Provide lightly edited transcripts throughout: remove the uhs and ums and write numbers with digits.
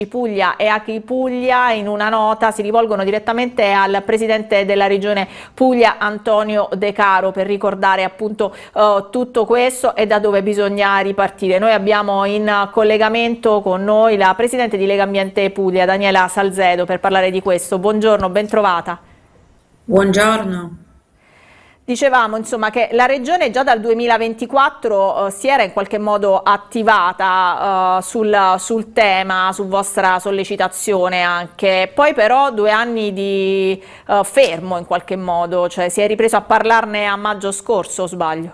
Puglia e Acri Puglia in una nota si rivolgono direttamente al presidente della regione Puglia Antonio De Caro per ricordare appunto tutto questo e da dove bisogna ripartire. Noi abbiamo in collegamento con noi la presidente di Lega Ambiente Puglia, Daniela Salzedo, per parlare di questo. Buongiorno, ben trovata. Buongiorno. Dicevamo insomma che la Regione già dal 2024 si era in qualche modo attivata sul tema, su vostra sollecitazione anche, poi però 2 anni di fermo in qualche modo, cioè si è ripreso a parlarne a maggio scorso, o sbaglio?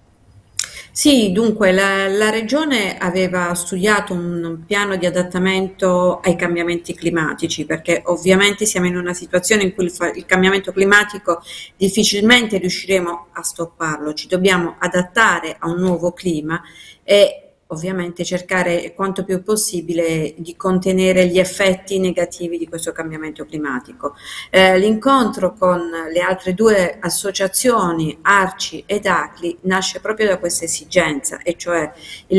Sì, dunque la Regione aveva studiato un piano di adattamento ai cambiamenti climatici, perché ovviamente siamo in una situazione in cui il cambiamento climatico difficilmente riusciremo a stopparlo, ci dobbiamo adattare a un nuovo clima e ovviamente cercare quanto più possibile di contenere gli effetti negativi di questo cambiamento climatico. L'incontro con le altre due associazioni, Arci ed Acli, nasce proprio da questa esigenza, e cioè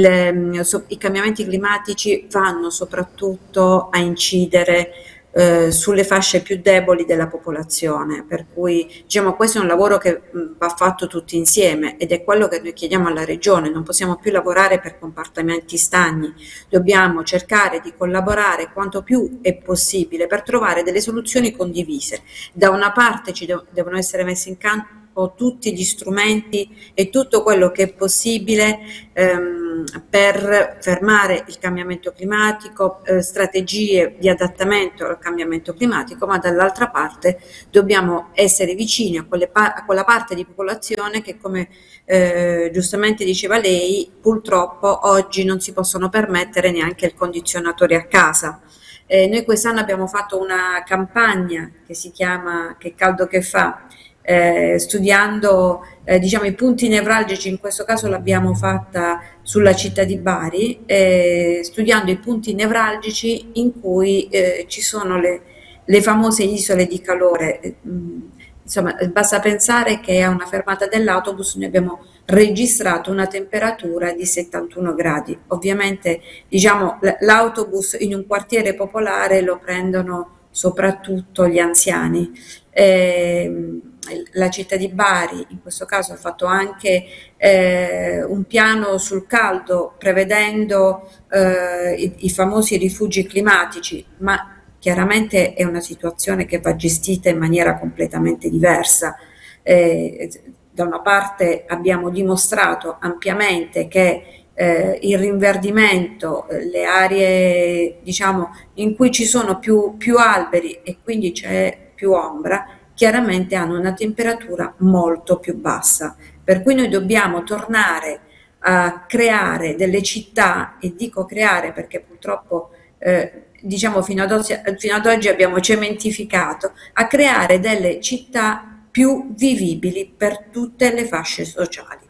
i cambiamenti climatici vanno soprattutto a incidere sulle fasce più deboli della popolazione, per cui diciamo questo è un lavoro che va fatto tutti insieme ed è quello che noi chiediamo alla Regione. Non possiamo più lavorare per compartimenti stagni, dobbiamo cercare di collaborare quanto più è possibile per trovare delle soluzioni condivise. Da una parte devono essere messi in campo tutti gli strumenti e tutto quello che è possibile per fermare il cambiamento climatico, strategie di adattamento al cambiamento climatico, ma dall'altra parte dobbiamo essere vicini a quella parte di popolazione che, come giustamente diceva lei, purtroppo oggi non si possono permettere neanche il condizionatore a casa. Noi quest'anno abbiamo fatto una campagna che si chiama Che caldo che fa, studiando diciamo i punti nevralgici. In questo caso l'abbiamo fatta sulla città di Bari, studiando i punti nevralgici in cui ci sono le famose isole di calore. Insomma, basta pensare che a una fermata dell'autobus noi abbiamo registrato una temperatura di 71 gradi. Ovviamente, diciamo, l'autobus in un quartiere popolare lo prendono soprattutto gli anziani. La città di Bari in questo caso ha fatto anche un piano sul caldo, prevedendo i famosi rifugi climatici, ma chiaramente è una situazione che va gestita in maniera completamente diversa. Da una parte abbiamo dimostrato ampiamente che il rinverdimento, le aree diciamo in cui ci sono più alberi e quindi c'è più ombra, chiaramente hanno una temperatura molto più bassa, per cui noi dobbiamo tornare a creare delle città, e dico creare perché purtroppo diciamo fino ad oggi abbiamo cementificato, a creare delle città più vivibili per tutte le fasce sociali.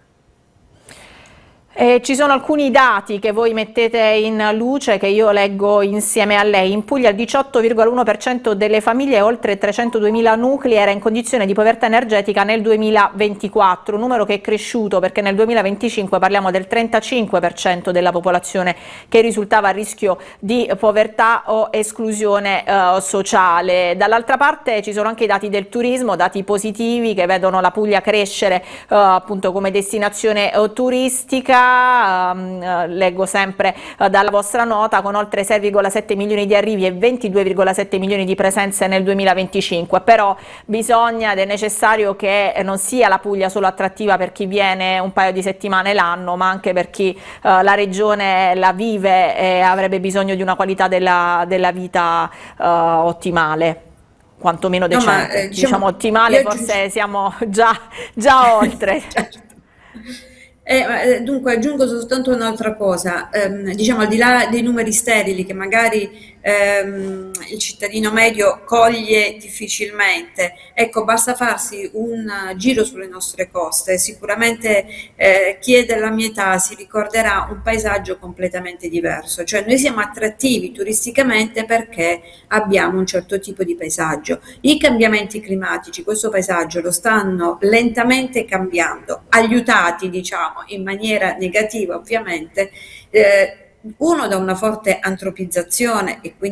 Ci sono alcuni dati che voi mettete in luce che io leggo insieme a lei. In Puglia il 18,1% delle famiglie, oltre 302.000 nuclei, era in condizione di povertà energetica nel 2024, un numero che è cresciuto perché nel 2025 parliamo del 35% della popolazione che risultava a rischio di povertà o esclusione sociale. Dall'altra parte ci sono anche i dati del turismo, dati positivi che vedono la Puglia crescere appunto come destinazione turistica. Leggo sempre dalla vostra nota, con oltre 6,7 milioni di arrivi e 22,7 milioni di presenze nel 2025, però bisogna ed è necessario che non sia la Puglia solo attrattiva per chi viene un paio di settimane l'anno, ma anche per chi la regione la vive e avrebbe bisogno di una qualità della vita ottimale, quantomeno No, ma decente. Diciamo diciamo, ottimale, io forse siamo già oltre. Certo. Dunque aggiungo soltanto un'altra cosa. Diciamo, al di là dei numeri sterili che magari il cittadino medio coglie difficilmente, ecco, basta farsi un giro sulle nostre coste, sicuramente chi è della mia età si ricorderà un paesaggio completamente diverso, cioè noi siamo attrattivi turisticamente perché abbiamo un certo tipo di paesaggio. I cambiamenti climatici questo paesaggio lo stanno lentamente cambiando, aiutati diciamo in maniera negativa ovviamente uno da una forte antropizzazione e quindi